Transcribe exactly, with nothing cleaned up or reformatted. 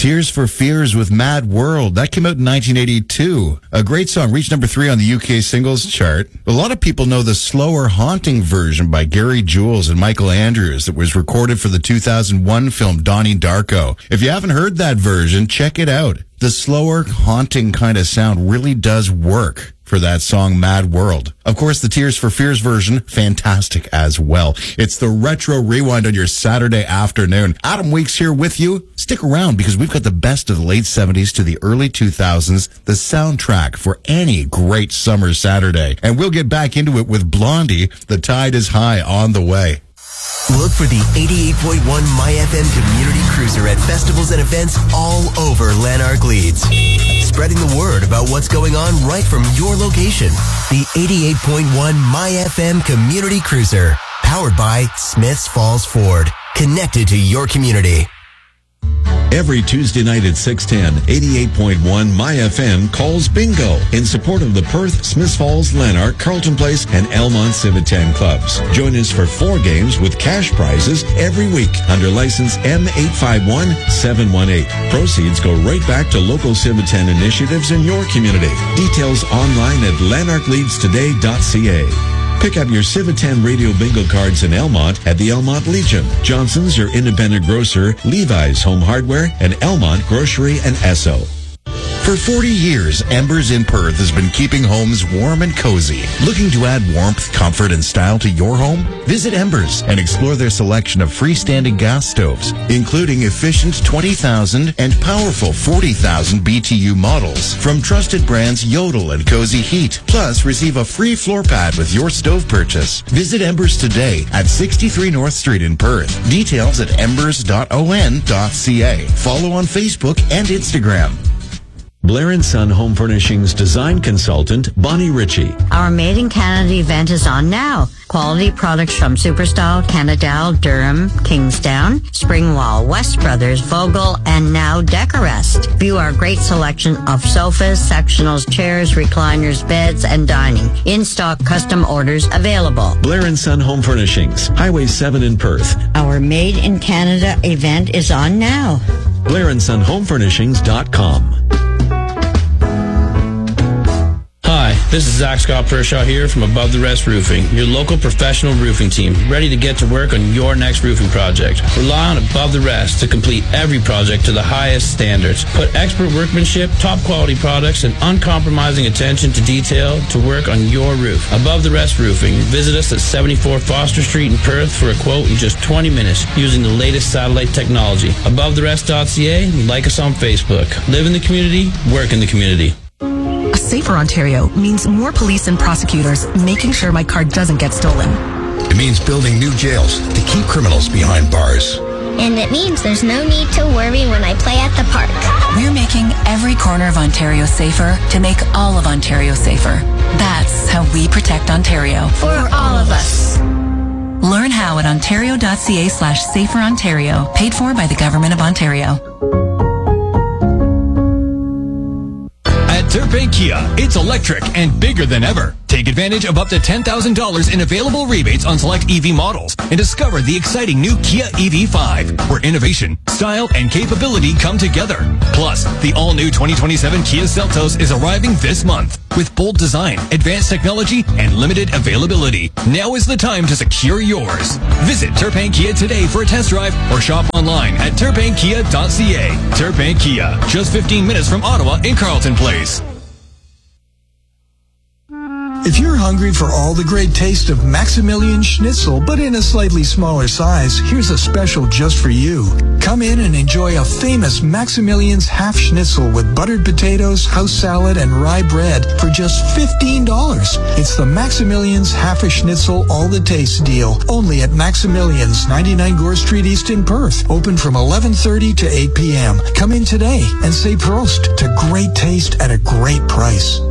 Tears for Fears with Mad World. That came out in nineteen eighty-two. A great song, reached number three on the U K singles chart. A lot of people know the slower, haunting version by Gary Jules and Michael Andrews that was recorded for the two thousand one film Donnie Darko. If you haven't heard that version, check it out. The slower, haunting kind of sound really does work for that song, Mad World. Of course, the Tears for Fears version, fantastic as well. It's the Retro Rewind on your Saturday afternoon. Adam Weeks here with you. Stick around because we've got the best of the late seventies to the early two thousands, the soundtrack for any great summer Saturday. And we'll get back into it with Blondie. The Tide is High on the way. Look for the eighty-eight point one MyFM Community Cruiser at festivals and events all over Lanark Leeds. Spreading the word about what's going on right from your location. The eighty-eight point one MyFM Community Cruiser. Powered by Smiths Falls Ford. Connected to your community. Every Tuesday night at six ten, eighty-eight point one MyFM calls bingo in support of the Perth, Smiths Falls, Lanark, Carlton Place, and Elmont Civitan clubs. Join us for four games with cash prizes every week under license M eight five one seven one eight. Proceeds go right back to local Civitan initiatives in your community. Details online at lanark leeds today dot c a. Pick up your Civitan Radio Bingo cards in Elmont at the Elmont Legion, Johnson's, your independent grocer, Levi's Home Hardware, and Elmont Grocery and Esso. For forty years, Embers in Perth has been keeping homes warm and cozy. Looking to add warmth, comfort, and style to your home? Visit Embers and explore their selection of freestanding gas stoves, including efficient twenty thousand and powerful forty thousand B T U models from trusted brands Yodel and Cozy Heat. Plus, receive a free floor pad with your stove purchase. Visit Embers today at sixty-three North Street in Perth. Details at embers dot o n dot c a. Follow on Facebook and Instagram. Blair and Son Home Furnishings design consultant Bonnie Ritchie. Our Made in Canada event is on now. Quality products from Superstyle, Canadell, Durham, Kingstown, Springwall, West Brothers, Vogel, and now Decorest. View our great selection of sofas, sectionals, chairs, recliners, beds, and dining. In-stock custom orders available. Blair and Son Home Furnishings, Highway seven in Perth. Our Made in Canada event is on now. blair and son home furnishings dot com. Hi, this is Zach Scott Pershaw here from Above the Rest Roofing, your local professional roofing team, ready to get to work on your next roofing project. Rely on Above the Rest to complete every project to the highest standards. Put expert workmanship, top quality products, and uncompromising attention to detail to work on your roof. Above the Rest Roofing. Visit us at seventy-four Foster Street in Perth for a quote in just twenty minutes using the latest satellite technology. above the rest dot c a. Like us on Facebook. Live in the community, work in the community. A safer Ontario means more police and prosecutors making sure my car doesn't get stolen. It means building new jails to keep criminals behind bars. And it means there's no need to worry when I play at the park. We're making every corner of Ontario safer to make all of Ontario safer. That's how we protect Ontario. For all of us. Learn how at ontario dot c a slash safer Ontario. Paid for by the Government of Ontario. Turpin Kia, it's electric and bigger than ever. Take advantage of up to ten thousand dollars in available rebates on select E V models and discover the exciting new Kia E V five, where innovation, style, and capability come together. Plus, the all-new twenty twenty-seven Kia Seltos is arriving this month with bold design, advanced technology, and limited availability. Now is the time to secure yours. Visit Turpin Kia today for a test drive or shop online at turpin kia dot c a. Turpin Kia, just fifteen minutes from Ottawa in Carlton Place. If you're hungry for all the great taste of Maximilian Schnitzel, but in a slightly smaller size, here's a special just for you. Come in and enjoy a famous Maximilian's Half Schnitzel with buttered potatoes, house salad, and rye bread for just fifteen dollars. It's the Maximilian's Half a Schnitzel All the Taste deal, only at Maximilian's, ninety-nine Gore Street East in Perth. Open from eleven thirty to eight p.m. Come in today and say prost to great taste at a great price.